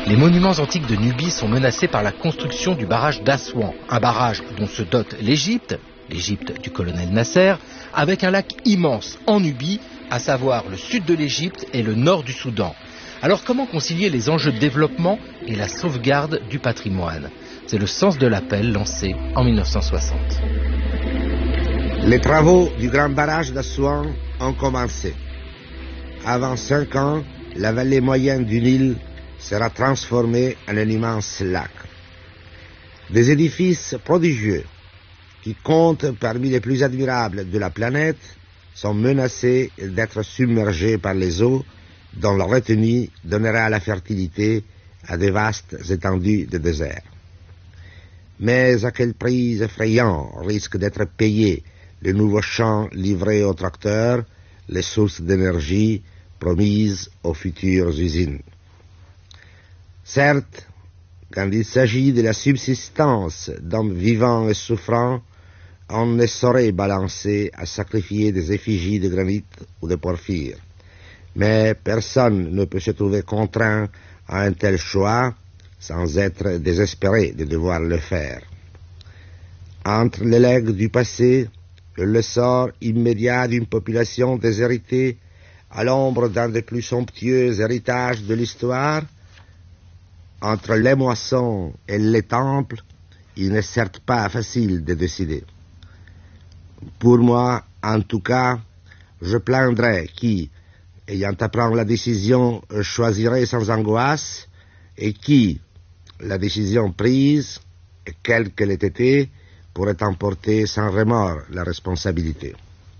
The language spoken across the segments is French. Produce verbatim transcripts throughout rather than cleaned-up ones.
Les monuments antiques de Nubie sont menacés par la construction du barrage d'Assouan, un barrage dont se dote l'Égypte, l'Égypte du colonel Nasser, avec un lac immense en Nubie, à savoir le sud de l'Égypte et le nord du Soudan. Alors comment concilier les enjeux de développement et la sauvegarde du patrimoine? C'est le sens de l'appel lancé en mille neuf cent soixante. Les travaux du grand barrage d'Assouan ont commencé. Avant cinq ans, la vallée moyenne du Nil sera transformée en un immense lac. Des édifices prodigieux qui comptent parmi les plus admirables de la planète sont menacés d'être submergés par les eaux dont la retenue donnera la fertilité à de vastes étendues de désert. Mais à quel prix effrayant risque d'être payé les nouveaux champs livrés aux tracteurs, les sources d'énergie promises aux futures usines. Certes, quand il s'agit de la subsistance d'hommes vivants et souffrants, on ne saurait balancer à sacrifier des effigies de granit ou de porphyre. Mais personne ne peut se trouver contraint à un tel choix sans être désespéré de devoir le faire. Entre les legs du passé, le sort immédiat d'une population déshéritée à l'ombre d'un des plus somptueux héritages de l'histoire, entre les moissons et les temples, il n'est certes pas facile de décider. Pour moi, en tout cas, je plaindrais qui, ayant à prendre la décision, choisirait sans angoisse, et qui, la décision prise, quelle qu'elle ait été, pourrait emporter sans remords la responsabilité.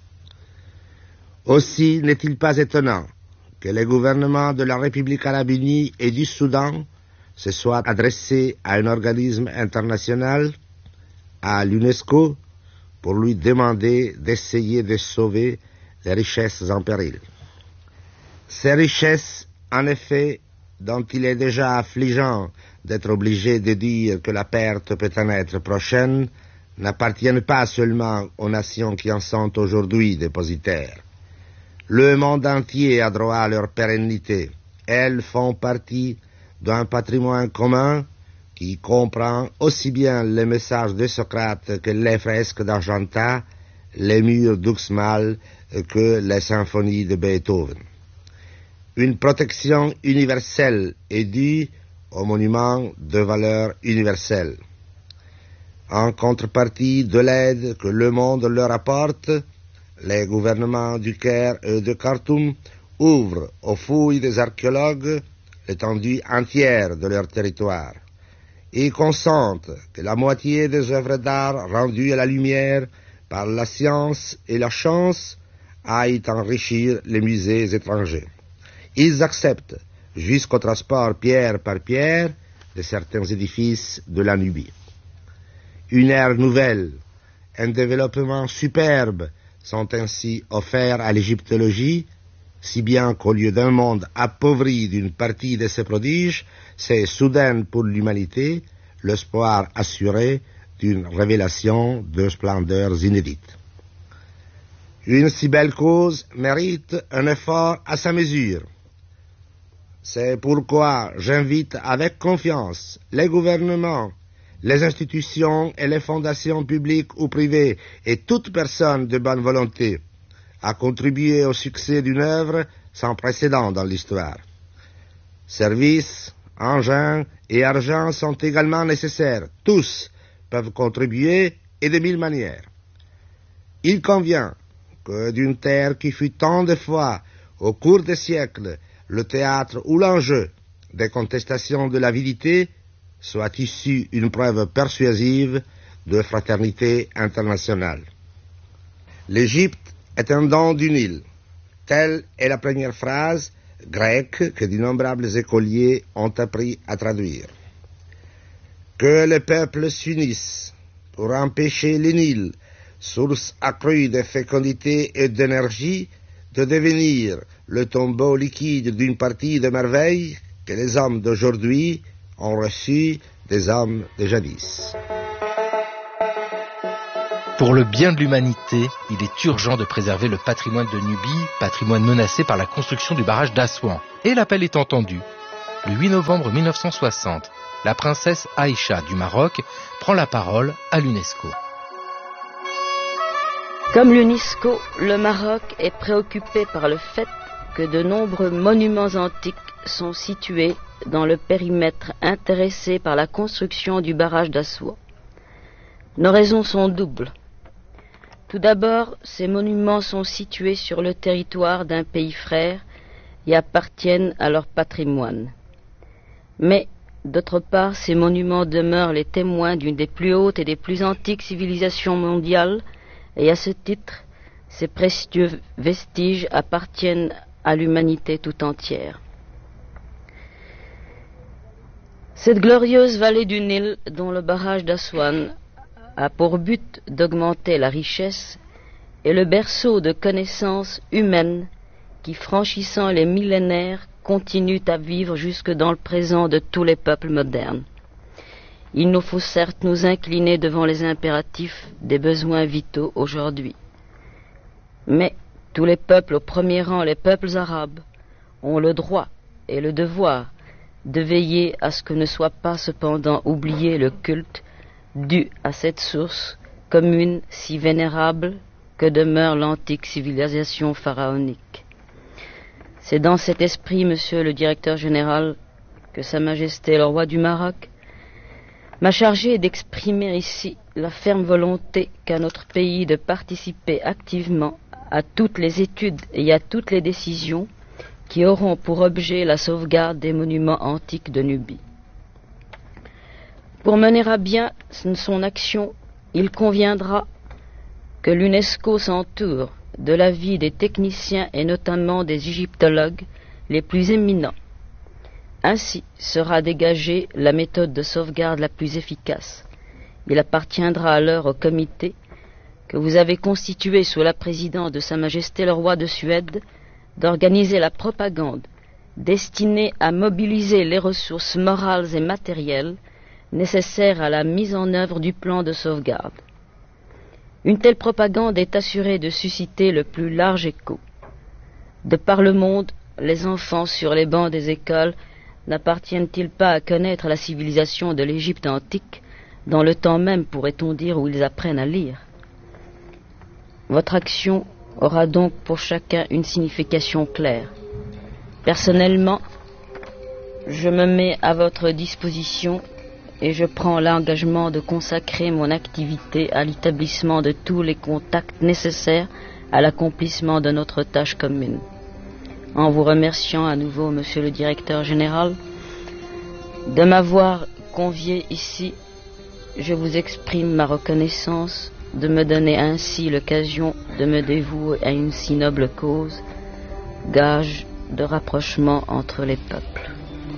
Aussi n'est-il pas étonnant que les gouvernements de la République arabe unie et du Soudan se soient adressés à un organisme international, à l'UNESCO, pour lui demander d'essayer de sauver les richesses en péril. Ces richesses, en effet, dont il est déjà affligeant d'être obligé de dire que la perte peut en être prochaine, n'appartiennent pas seulement aux nations qui en sont aujourd'hui dépositaires. Le monde entier a droit à leur pérennité. Elles font partie d'un patrimoine commun qui comprend aussi bien les messages de Socrate que les fresques d'Argenta, les murs d'Uxmal que les symphonies de Beethoven. Une protection universelle est due aux monuments de valeur universelle. En contrepartie de l'aide que le monde leur apporte, les gouvernements du Caire et de Khartoum ouvrent aux fouilles des archéologues l'étendue entière de leur territoire et consentent que la moitié des œuvres d'art rendues à la lumière par la science et la chance aillent enrichir les musées étrangers. Ils acceptent jusqu'au transport pierre par pierre de certains édifices de la Nubie. Une ère nouvelle, un développement superbe sont ainsi offerts à l'égyptologie, si bien qu'au lieu d'un monde appauvri d'une partie de ses prodiges, c'est soudain pour l'humanité l'espoir assuré d'une révélation de splendeurs inédites. Une si belle cause mérite un effort à sa mesure. C'est pourquoi j'invite avec confiance les gouvernements, les institutions et les fondations publiques ou privées et toute personne de bonne volonté à contribuer au succès d'une œuvre sans précédent dans l'histoire. Services, engins et argent sont également nécessaires. Tous peuvent contribuer et de mille manières. Il convient que d'une terre qui fut tant de fois, au cours des siècles, le théâtre ou l'enjeu des contestations de l'avidité, soit issue une preuve persuasive de fraternité internationale. L'Égypte est un don du Nil. Telle est la première phrase grecque que d'innombrables écoliers ont appris à traduire. Que les peuples s'unissent pour empêcher le Nil, source accrue de fécondité et d'énergie, de devenir le tombeau liquide d'une partie de merveilles que les hommes d'aujourd'hui ont reçu des hommes de jadis. Pour le bien de l'humanité, il est urgent de préserver le patrimoine de Nubie, patrimoine menacé par la construction du barrage d'Assouan. Et l'appel est entendu. le huit novembre mille neuf cent soixante, la princesse Aïcha du Maroc prend la parole à l'UNESCO. Comme l'UNESCO, le Maroc est préoccupé par le fait que de nombreux monuments antiques sont situés dans le périmètre intéressé par la construction du barrage d'Assoua. Nos raisons sont doubles. Tout d'abord, ces monuments sont situés sur le territoire d'un pays frère et appartiennent à leur patrimoine. Mais, d'autre part, ces monuments demeurent les témoins d'une des plus hautes et des plus antiques civilisations mondiales, et à ce titre, ces précieux vestiges appartiennent à l'humanité tout entière. Cette glorieuse vallée du Nil, dont le barrage d'Aswan a pour but d'augmenter la richesse, est le berceau de connaissances humaines qui, franchissant les millénaires, continuent à vivre jusque dans le présent de tous les peuples modernes. Il nous faut certes nous incliner devant les impératifs des besoins vitaux aujourd'hui. Mais tous les peuples, au premier rang les peuples arabes, ont le droit et le devoir de veiller à ce que ne soit pas cependant oublié le culte dû à cette source commune si vénérable que demeure l'antique civilisation pharaonique. C'est dans cet esprit, monsieur le directeur général, que Sa Majesté le roi du Maroc m'a chargé d'exprimer ici la ferme volonté qu'a notre pays de participer activement à toutes les études et à toutes les décisions qui auront pour objet la sauvegarde des monuments antiques de Nubie. Pour mener à bien son action, il conviendra que l'UNESCO s'entoure de l'avis des techniciens et notamment des égyptologues les plus éminents. Ainsi sera dégagée la méthode de sauvegarde la plus efficace. Il appartiendra alors au comité que vous avez constitué sous la présidence de Sa Majesté le roi de Suède d'organiser la propagande destinée à mobiliser les ressources morales et matérielles nécessaires à la mise en œuvre du plan de sauvegarde. Une telle propagande est assurée de susciter le plus large écho. De par le monde, les enfants sur les bancs des écoles n'appartiennent-ils pas à connaître la civilisation de l'Égypte antique, dans le temps même, pourrait-on dire, où ils apprennent à lire? Votre action aura donc pour chacun une signification claire. Personnellement, je me mets à votre disposition et je prends l'engagement de consacrer mon activité à l'établissement de tous les contacts nécessaires à l'accomplissement de notre tâche commune. En vous remerciant à nouveau, monsieur le directeur général, de m'avoir convié ici, je vous exprime ma reconnaissance de me donner ainsi l'occasion de me dévouer à une si noble cause, gage de rapprochement entre les peuples.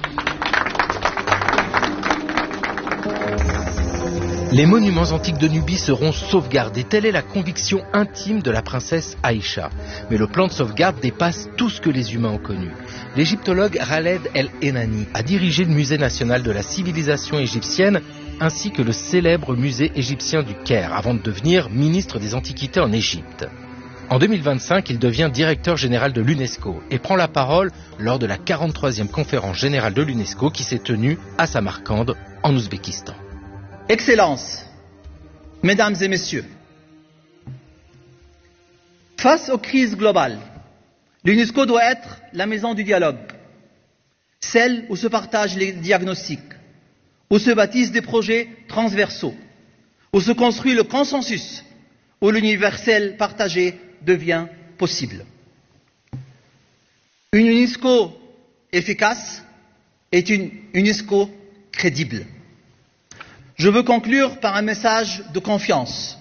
Les monuments antiques de Nubie seront sauvegardés. Telle est la conviction intime de la princesse Aïcha. Mais le plan de sauvegarde dépasse tout ce que les humains ont connu. L'égyptologue Khaled El-Enani a dirigé le musée national de la civilisation égyptienne ainsi que le célèbre musée égyptien du Caire avant de devenir ministre des Antiquités en Égypte. En deux mille vingt-cinq, il devient directeur général de l'UNESCO et prend la parole lors de la quarante-troisième conférence générale de l'UNESCO qui s'est tenue à Samarcande, en Ouzbékistan. Excellences, Mesdames et Messieurs, face aux crises globales, l'UNESCO doit être la maison du dialogue, celle où se partagent les diagnostics, où se bâtissent des projets transversaux, où se construit le consensus, où l'universel partagé devient possible. Une UNESCO efficace est une UNESCO crédible. Je veux conclure par un message de confiance.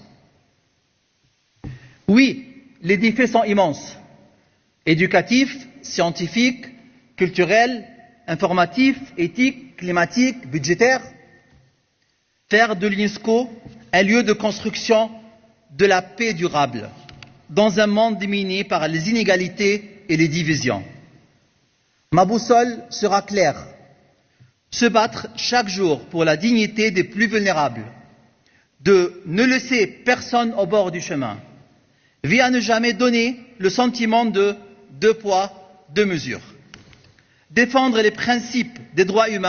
Oui, les défis sont immenses. Éducatifs, scientifiques, culturels, informatifs, éthiques, climatiques, budgétaires. Faire de l'UNESCO un lieu de construction de la paix durable dans un monde dominé par les inégalités et les divisions. Ma boussole sera claire. Se battre chaque jour pour la dignité des plus vulnérables, de ne laisser personne au bord du chemin, via ne jamais donner le sentiment de deux poids, deux mesures. défendre les principes des droits humains,